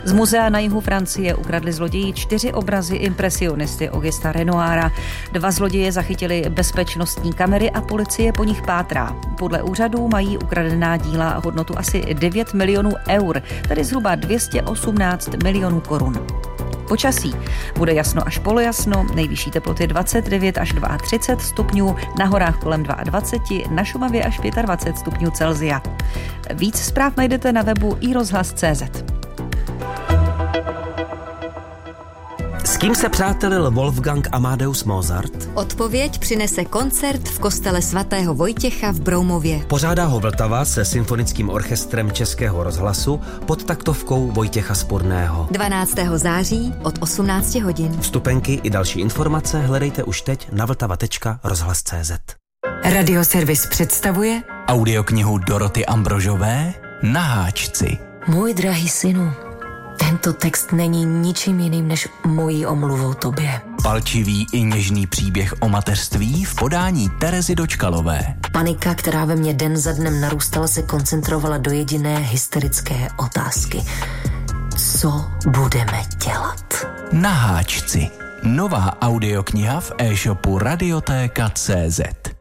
Z muzea na jihu Francie ukradli zloději 4 obrazy impresionisty Augusta Renoira. 2 zloděje zachytili bezpečnostní kamery a policie po nich pátrá. Podle úřadů mají ukradená díla hodnotu asi 9 milionů eur, tedy zhruba 218 milionů korun. Počasí. Bude jasno až polojasno, nejvyšší teploty 29 až 32 stupňů, na horách kolem 22, na Šumavě až 25 stupňů Celsia. Víc zpráv najdete na webu iRozhlas.cz. S kým se přátelil Wolfgang Amadeus Mozart? Odpověď přinese koncert v kostele svatého Vojtěcha v Broumově. Pořádá ho Vltava se symfonickým orchestrem Českého rozhlasu pod taktovkou Vojtěcha Spurného. 12. září od 18 hodin. Vstupenky i další informace hledejte už teď na vltava.rozhlas.cz. Radioservis představuje audioknihu Doroty Ambrožové Na háčci. Můj drahý synu, tento text není ničím jiným než mojí omluvou tobě. Palčivý i něžný příběh o mateřství v podání Terezy Dočkalové. Panika, která ve mně den za dnem narůstala, se koncentrovala do jediné hysterické otázky. Co budeme dělat? Na háčci. Nová audiokniha v e-shopu Radiotéka.cz.